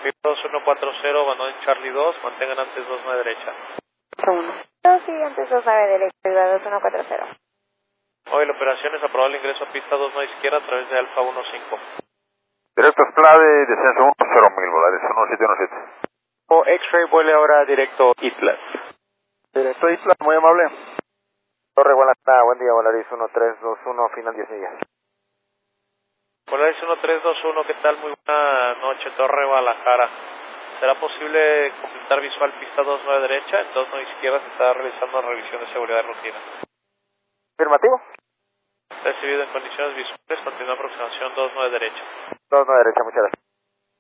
VIP 2140, abandone Charlie 2, mantengan antes 29 derecha. 1. 2 y antes 29 derecha, Viva 2140. Hoy la operación es aprobado el ingreso a pista 29 izquierda a través de Alfa 15. Directo Esplade, descenso 10.000, volares 1717. O X-Ray vuele ahora directo Islas. Directo Islas, muy amable. Torre Guadalajara, buen día, Volaris 1321, final 10 millas. Volaris 1321, ¿qué tal? Muy buena noche, Torre Guadalajara. ¿Será posible completar visual pista 29 derecha? En 29 izquierda se está realizando una revisión de seguridad de rutina. ¿Afirmativo? Recibido en condiciones visuales, continúa aproximación 29 derecha. 29 derecha, muchas gracias.